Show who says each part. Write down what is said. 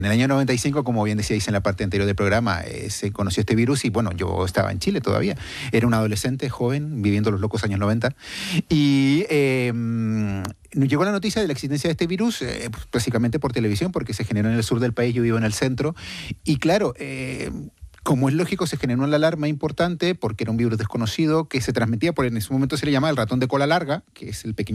Speaker 1: En el año 95, como bien decíais en la parte anterior del programa, se conoció este virus y bueno, yo estaba en Chile todavía. Era un adolescente joven viviendo los locos años 90 y nos llegó la noticia de la existencia de este virus básicamente por televisión porque se generó en el sur del país, yo vivo en el centro y claro... como es lógico, se generó una alarma importante porque era un virus desconocido que se transmitía por, en ese momento se le llamaba el ratón de cola larga, que es el pequeño